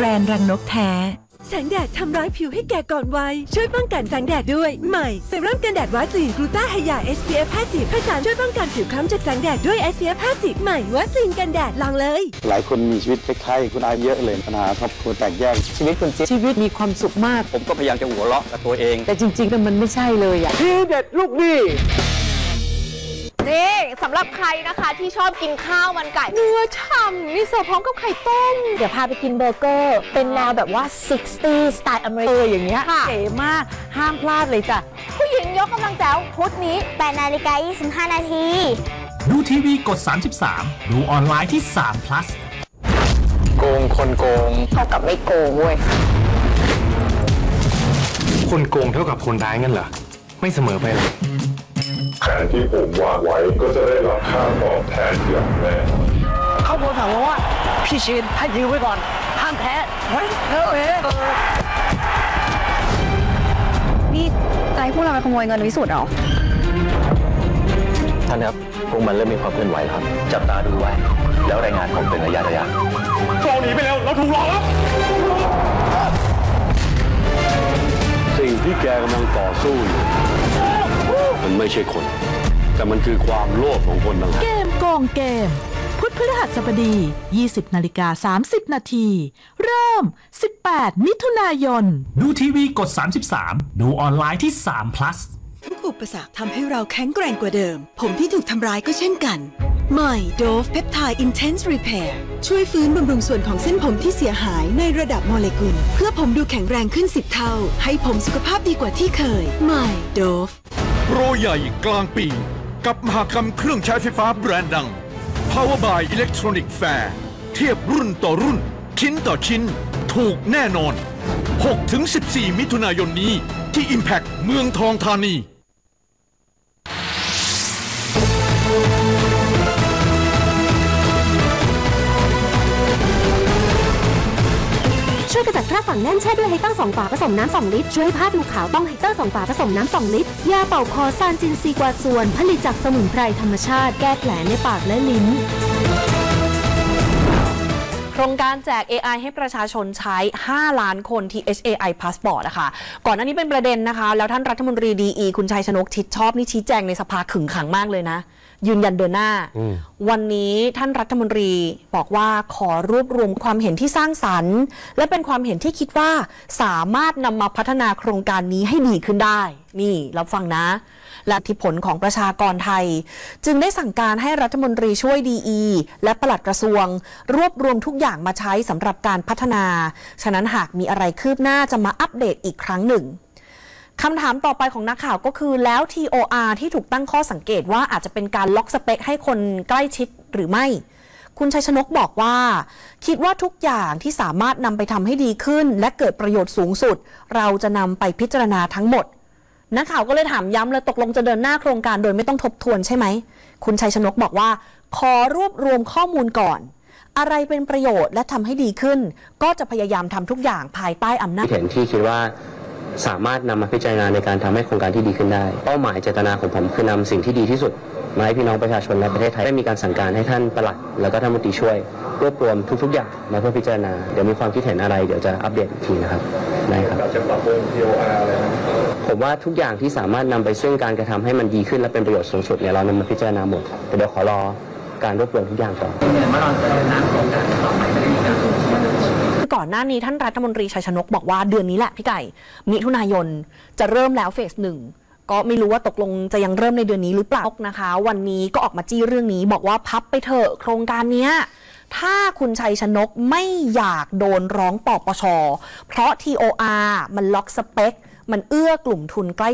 บรนด์รังนกแท้แสงแดดทำร้ายผิวให้แก่ก่อนวัยช่วยป้องกันแสงแดดด้วยใหม่เซรั่มกันแดดวัสลีนกลูต้าไฮยา SPF 50ผสานช่วยป้องกันผิวคล้ำจากแสงแดดด้วย SPF 50ใหม่วัสลีนกันแดดลองเลยหลายคนมีชีวิตคล้ายๆคุณอาเยอะเลยปัญหาครอบครัวแตกแยกชีวิตคุณจิ๊บชีวิตมีความสุขมากผมก็พยายามจะหัวเราะกับตัวเองแต่จริงๆแล้วมันไม่ใช่เลยอ่ะทีเด็ดลูกดีนี่สำหรับใครนะคะที่ชอบกินข้าวมันไก่เนื้อฉ่ำนี่เสิร์ฟพร้อมกับไข่ต้มเดี๋ยวพาไปกินเบอร์เกอร์เป็นแนวแบบว่า 60 สไตล์อเมริกันอย่างเงี้ยเก๋มากห้ามพลาดเลยจ้ะผู้หญิงยกกำลังแจ๋วพุธนี้8:25 นาทีดูทีวีกด 33 ดูออนไลน์ที่3 plus โกงคนโกงเท่ากับไม่โกงเว้ยคนโกงเท่ากับคนร้ายงั้นเหรอไม่เสมอไปหรอกแผนที่ผมวางไว้ก็จะได้รับค่าตอบแทนอย่างแน่นอนเขาบอกถามว่าพี่ชินให้ยืมไว้ก่อนห้ามแพ้นี่ใจพวกเราไปขโมยเงินวิสุทธ์เหรอท่านครับพวกมันเริ่มมีความเคลื่อนไหวแล้วครับจับตาดูไว้แล้วรายงานผมเป็นระยะเราหนีไปแล้วเราถูกหลอกแล้วสิ่งที่แกกำลังต่อสู้อยู่มันไม่ใช่คนแต่มันคือความโลภของคนต่างหากเกมโกงเกมพุธพฤหัสบดี 20:30 นาทีเริ่ม 18 มิถุนายนดูทีวีกด 33 ดูออนไลน์ที่3 plus ทุกอุปสรรคทำให้เราแข็งแกร่งกว่าเดิมผมที่ถูกทำร้ายก็เช่นกันใหม่ Dove Peptide Intense Repair ช่วยฟื้นบำรุงส่วนของเส้นผมที่เสียหายในระดับโมเลกุลเพื่อผมดูแข็งแรงขึ้น10 เท่าให้ผมสุขภาพดีกว่าที่เคยใหม่ Dove โปรใหญ่กลางปีกับมหกรรมเครื่องใช้ไฟฟ้าแบรนด์ดัง Power by Electronic Fair เทียบรุ่นต่อรุ่นชิ้นต่อชิ้นถูกแน่นอน 6-14 มิถุนายนนี้ที่ Impact เมืองทองธานีช่วยกระจัดคราบฝังแน่นแช่ด้วยไฮเตอร์2 ฝาผสมน้ำ2 ลิตรช่วยให้ผ้าดูขาวต้องไฮเตอร์2 ฝาผสมน้ำ2 ลิตรยาเป่าคอซานจินซีกวาส่วนผลิตจากสมุนไพรธรรมชาติแก้แผลในปากและลิ้นโครงการแจก AI ให้ประชาชนใช้ 5 ล้านคน THAI Passport นะคะก่อนหน้านี้เป็นประเด็นนะคะแล้วท่านรัฐมนตรีดีคุณชัยชนกชิดชอบนี่ชี้แจงในสภาขึงขังมากเลยนะยืนยันเดินหน้าวันนี้ท่านรัฐมนตรีบอกว่าขอรวบรวมความเห็นที่สร้างสรรค์และเป็นความเห็นที่คิดว่าสามารถนำมาพัฒนาโครงการนี้ให้ดีขึ้นได้นี่รับฟังนะและที่ผลของประชากรไทยจึงได้สั่งการให้รัฐมนตรีช่วยดีและปลัดกระทรวงรวบรวมทุกอย่างมาใช้สำหรับการพัฒนาฉะนั้นหากมีอะไรคืบหน้าจะมาอัปเดตอีกครั้งหนึ่งคำถามต่อไปของนักข่าวก็คือแล้ว TOR ที่ถูกตั้งข้อสังเกตว่าอาจจะเป็นการล็อกสเปคให้คนใกล้ชิดหรือไม่คุณชัยชนกบอกว่าคิดว่าทุกอย่างที่สามารถนำไปทำให้ดีขึ้นและเกิดประโยชน์สูงสุดเราจะนำไปพิจารณาทั้งหมดนักข่าวก็เลยถามย้ำเลยตกลงจะเดินหน้าโครงการโดยไม่ต้องทบทวนใช่ไหมคุณชัยชนกบอกว่าขอรวบรวมข้อมูลก่อนอะไรเป็นประโยชน์และทำให้ดีขึ้นก็จะพยายามทำทุกอย่างภายใต้อำนาจเห็นที่คิดว่าสามารถนำมาพิจารณาในการทำให้โครงการที่ดีขึ้นได้เป้าหมายเจตนาของผมคือนำสิ่งที่ดีที่สุดมาให้พี่น้องประชาชนในประเทศไทยได้มีการสั่งการให้ท่านปลัดแล้วก็ท่านรัฐมนตรีช่วยรวบรวมทุกๆอย่างมาเพื่อพิจารณาเดี๋ยวมีความคิดเห็นอะไรเดี๋ยวจะอัปเดตอีกทีนะครับได้ครับจะปรับปรุง TOR อะไรผมว่าทุกอย่างที่สามารถนำไปซึ่งการกระทำให้มันดีขึ้นและเป็นประโยชน์สูงสุดเนี่ยเรานำมาพิจารณาหมดแต่เดี๋ยวขอรอการรวบรวมทุกอย่างก่อนเมื่อเราจะเดินหน้าโครงการต่อไปไม่ได้มีการก่อนหน้านี้ท่านรัฐมนตรีชัยชนกบอกว่าเดือนนี้แหละพี่ไก่มิถุนายนจะเริ่มแล้วเฟส 1ก็ไม่รู้ว่าตกลงจะยังเริ่มในเดือนนี้หรือเปล่านะคะวันนี้ก็ออกมาจี้เรื่องนี้บอกว่าพับไปเถอะโครงการนี้ถ้าคุณชัยชนกไม่อยากโดนร้องปปช.เพราะ TOR มันล็อกสเปคมันเอื้อกลุ่มทุนใกล้